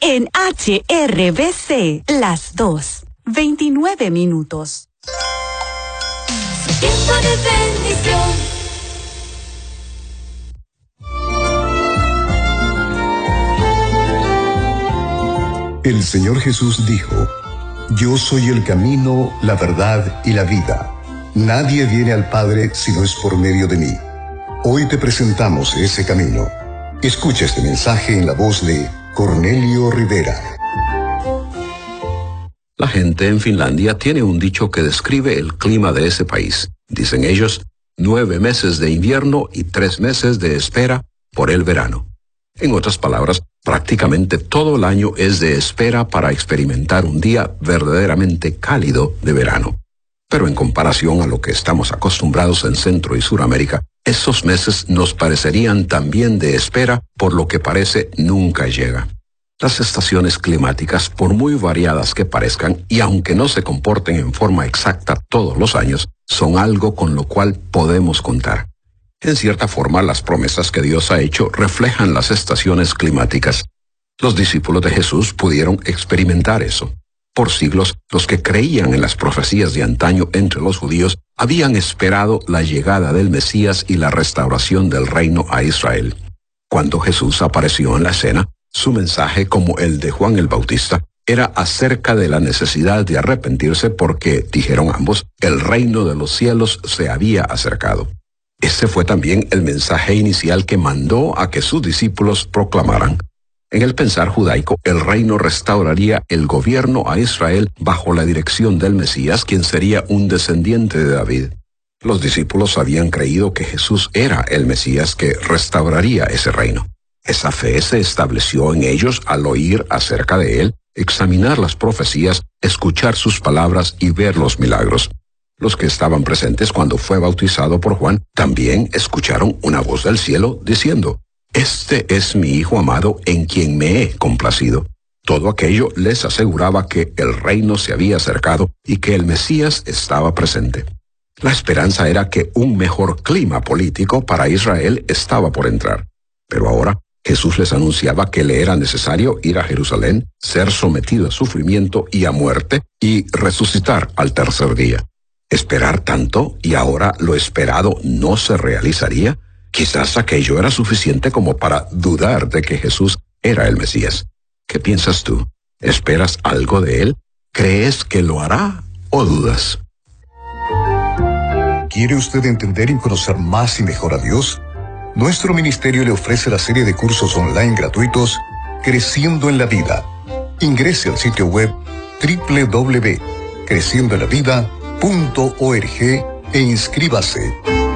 En HRBC, las 2:29. Tiempo de bendición. El Señor Jesús dijo: Yo soy el camino, la verdad y la vida. Nadie viene al Padre si no es por medio de mí. Hoy te presentamos ese camino. Escucha este mensaje en la voz de Cornelio Rivera. La gente en Finlandia tiene un dicho que describe el clima de ese país. Dicen ellos, 9 meses de invierno y 3 meses de espera por el verano. En otras palabras, prácticamente todo el año es de espera para experimentar un día verdaderamente cálido de verano. Pero en comparación a lo que estamos acostumbrados en Centro y Suramérica, esos meses nos parecerían también de espera, por lo que parece nunca llega. Las estaciones climáticas, por muy variadas que parezcan, y aunque no se comporten en forma exacta todos los años, son algo con lo cual podemos contar. En cierta forma, las promesas que Dios ha hecho reflejan las estaciones climáticas. Los discípulos de Jesús pudieron experimentar eso. Por siglos, los que creían en las profecías de antaño entre los judíos habían esperado la llegada del Mesías y la restauración del reino a Israel. Cuando Jesús apareció en la escena, su mensaje, como el de Juan el Bautista, era acerca de la necesidad de arrepentirse porque, dijeron ambos, el reino de los cielos se había acercado. Ese fue también el mensaje inicial que mandó a que sus discípulos proclamaran. En el pensar judaico, el reino restauraría el gobierno a Israel bajo la dirección del Mesías, quien sería un descendiente de David. Los discípulos habían creído que Jesús era el Mesías que restauraría ese reino. Esa fe se estableció en ellos al oír acerca de él, examinar las profecías, escuchar sus palabras y ver los milagros. Los que estaban presentes cuando fue bautizado por Juan también escucharon una voz del cielo diciendo: Este es mi Hijo amado en quien me he complacido. Todo aquello les aseguraba que el reino se había acercado y que el Mesías estaba presente. La esperanza era que un mejor clima político para Israel estaba por entrar. Pero ahora Jesús les anunciaba que le era necesario ir a Jerusalén, ser sometido a sufrimiento y a muerte y resucitar al tercer día. ¿Esperar tanto y ahora lo esperado no se realizaría? Quizás aquello era suficiente como para dudar de que Jesús era el Mesías. ¿Qué piensas tú? ¿Esperas algo de él? ¿Crees que lo hará o dudas? ¿Quiere usted entender y conocer más y mejor a Dios? Nuestro ministerio le ofrece la serie de cursos online gratuitos Creciendo en la Vida. Ingrese al sitio web www.creciendoenlavida.org e inscríbase.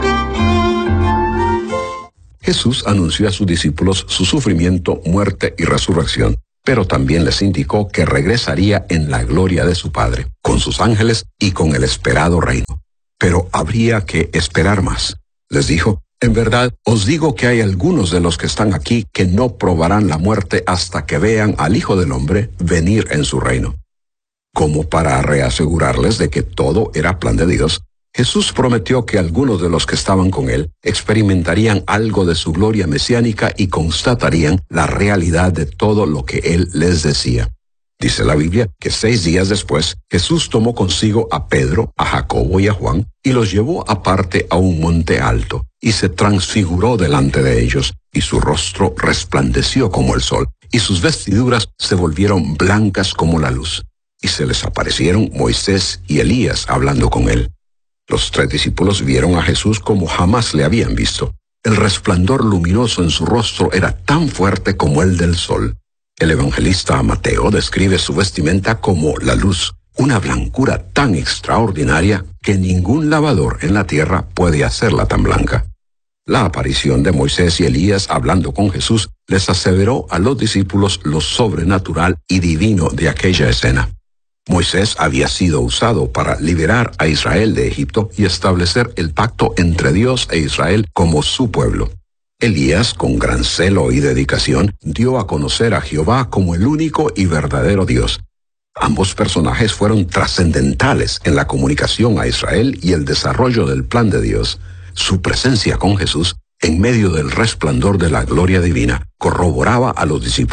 Jesús anunció a sus discípulos su sufrimiento, muerte y resurrección, pero también les indicó que regresaría en la gloria de su Padre, con sus ángeles y con el esperado reino. Pero habría que esperar más. Les dijo: En verdad, os digo que hay algunos de los que están aquí que no probarán la muerte hasta que vean al Hijo del Hombre venir en su reino. Como para reasegurarles de que todo era plan de Dios, Jesús prometió que algunos de los que estaban con él experimentarían algo de su gloria mesiánica y constatarían la realidad de todo lo que él les decía. Dice la Biblia que 6 días después, Jesús tomó consigo a Pedro, a Jacobo y a Juan, y los llevó aparte a un monte alto, y se transfiguró delante de ellos, y su rostro resplandeció como el sol, y sus vestiduras se volvieron blancas como la luz. Y se les aparecieron Moisés y Elías hablando con él. Los 3 discípulos vieron a Jesús como jamás le habían visto. El resplandor luminoso en su rostro era tan fuerte como el del sol. El evangelista Mateo describe su vestimenta como la luz, una blancura tan extraordinaria que ningún lavador en la tierra puede hacerla tan blanca. La aparición de Moisés y Elías hablando con Jesús les aseveró a los discípulos lo sobrenatural y divino de aquella escena. Moisés había sido usado para liberar a Israel de Egipto y establecer el pacto entre Dios e Israel como su pueblo. Elías, con gran celo y dedicación, dio a conocer a Jehová como el único y verdadero Dios. Ambos personajes fueron trascendentales en la comunicación a Israel y el desarrollo del plan de Dios. Su presencia con Jesús, en medio del resplandor de la gloria divina, corroboraba a los discípulos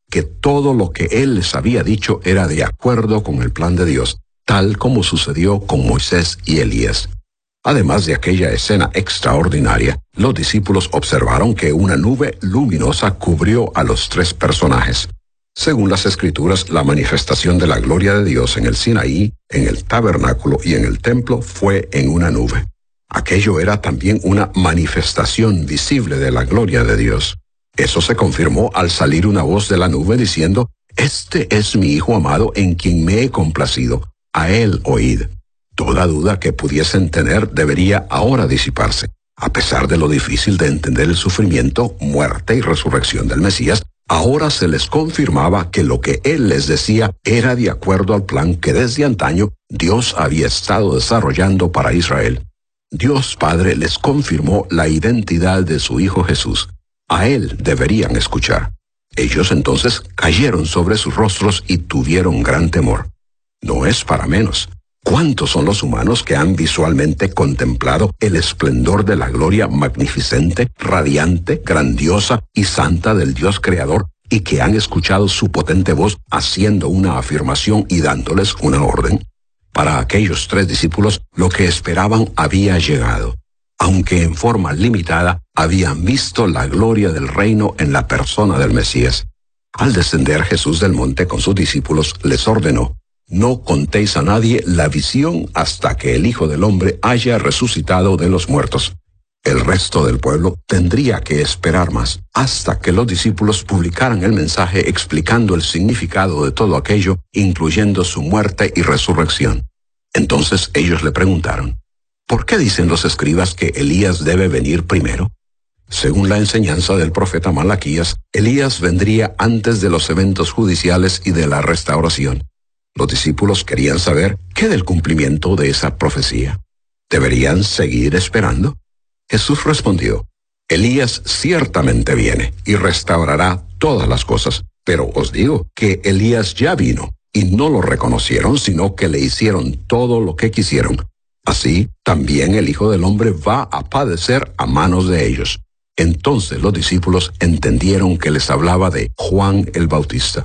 que todo lo que él les había dicho era de acuerdo con el plan de Dios, tal como sucedió con Moisés y Elías. Además de aquella escena extraordinaria, los discípulos observaron que una nube luminosa cubrió a los tres personajes. Según las Escrituras, la manifestación de la gloria de Dios en el Sinaí, en el tabernáculo y en el templo fue en una nube. Aquello era también una manifestación visible de la gloria de Dios. Eso se confirmó al salir una voz de la nube diciendo: «Este es mi Hijo amado en quien me he complacido, a él oíd». Toda duda que pudiesen tener debería ahora disiparse. A pesar de lo difícil de entender el sufrimiento, muerte y resurrección del Mesías, ahora se les confirmaba que lo que él les decía era de acuerdo al plan que desde antaño Dios había estado desarrollando para Israel. Dios Padre les confirmó la identidad de su Hijo Jesús. A él deberían escuchar. Ellos entonces cayeron sobre sus rostros y tuvieron gran temor. No es para menos. ¿Cuántos son los humanos que han visualmente contemplado el esplendor de la gloria magnificente, radiante, grandiosa y santa del Dios Creador, y que han escuchado su potente voz haciendo una afirmación y dándoles una orden? Para aquellos tres discípulos, lo que esperaban había llegado. Aunque en forma limitada, habían visto la gloria del reino en la persona del Mesías. Al descender Jesús del monte con sus discípulos, les ordenó: «No contéis a nadie la visión hasta que el Hijo del Hombre haya resucitado de los muertos». El resto del pueblo tendría que esperar más, hasta que los discípulos publicaran el mensaje explicando el significado de todo aquello, incluyendo su muerte y resurrección. Entonces ellos le preguntaron: «¿Por qué dicen los escribas que Elías debe venir primero?». Según la enseñanza del profeta Malaquías, Elías vendría antes de los eventos judiciales y de la restauración. Los discípulos querían saber qué del cumplimiento de esa profecía. ¿Deberían seguir esperando? Jesús respondió: «Elías ciertamente viene y restaurará todas las cosas, pero os digo que Elías ya vino, y no lo reconocieron, sino que le hicieron todo lo que quisieron. Así, también el Hijo del Hombre va a padecer a manos de ellos». Entonces los discípulos entendieron que les hablaba de Juan el Bautista.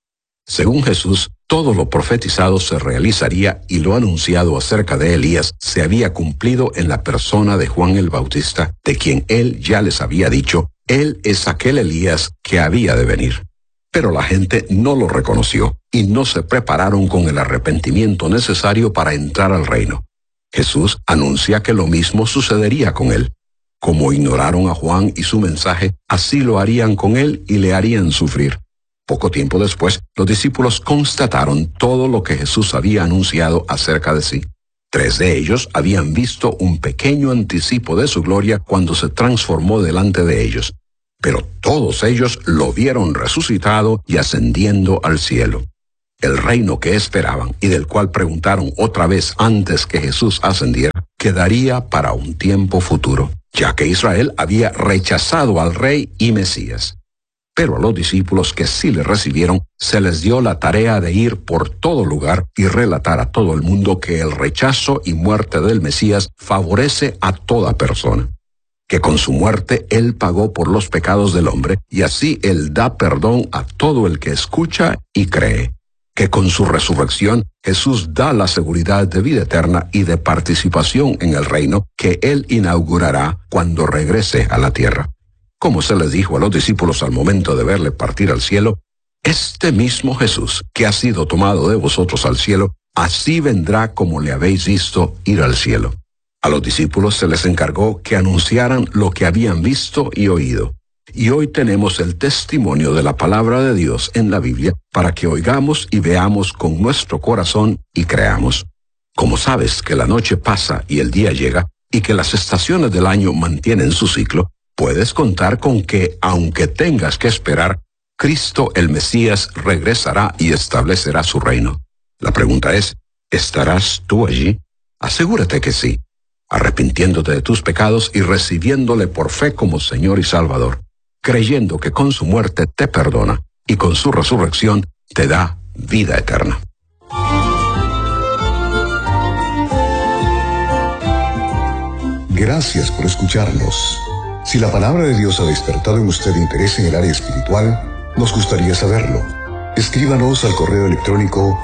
Según Jesús, todo lo profetizado se realizaría y lo anunciado acerca de Elías se había cumplido en la persona de Juan el Bautista, de quien él ya les había dicho: «Él es aquel Elías que había de venir». Pero la gente no lo reconoció y no se prepararon con el arrepentimiento necesario para entrar al reino. Jesús anuncia que lo mismo sucedería con él. Como ignoraron a Juan y su mensaje, así lo harían con él y le harían sufrir. Poco tiempo después, los discípulos constataron todo lo que Jesús había anunciado acerca de sí. 3 de ellos habían visto un pequeño anticipo de su gloria cuando se transformó delante de ellos. Pero todos ellos lo vieron resucitado y ascendiendo al cielo. El reino que esperaban y del cual preguntaron otra vez antes que Jesús ascendiera, quedaría para un tiempo futuro, ya que Israel había rechazado al Rey y Mesías. Pero a los discípulos que sí le recibieron, se les dio la tarea de ir por todo lugar y relatar a todo el mundo que el rechazo y muerte del Mesías favorece a toda persona. Que con su muerte Él pagó por los pecados del hombre, y así Él da perdón a todo el que escucha y cree. Que con su resurrección Jesús da la seguridad de vida eterna y de participación en el reino que Él inaugurará cuando regrese a la tierra. Como se les dijo a los discípulos al momento de verle partir al cielo: «Este mismo Jesús que ha sido tomado de vosotros al cielo, así vendrá como le habéis visto ir al cielo». A los discípulos se les encargó que anunciaran lo que habían visto y oído. Y hoy tenemos el testimonio de la palabra de Dios en la Biblia para que oigamos y veamos con nuestro corazón y creamos. Como sabes que la noche pasa y el día llega, y que las estaciones del año mantienen su ciclo, puedes contar con que, aunque tengas que esperar, Cristo el Mesías regresará y establecerá su reino. La pregunta es: ¿estarás tú allí? Asegúrate que sí, arrepintiéndote de tus pecados y recibiéndole por fe como Señor y Salvador, creyendo que con su muerte te perdona y con su resurrección te da vida eterna. Gracias por escucharnos. Si la palabra de Dios ha despertado en usted interés en el área espiritual, Nos gustaría saberlo. Escríbanos al correo electrónico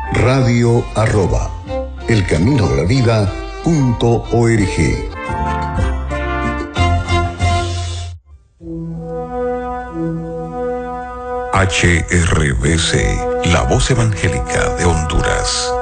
radio@elcaminodelavida.org. HRBC, la voz evangélica de Honduras.